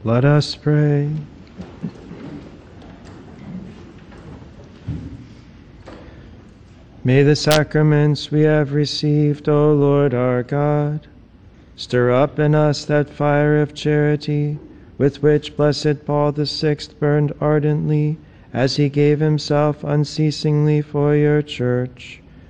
Let us pray. May the sacraments we have received, O Lord our God, stir up in us that fire of charity with which blessed Paul VI burned ardently as he gave himself unceasingly for your church.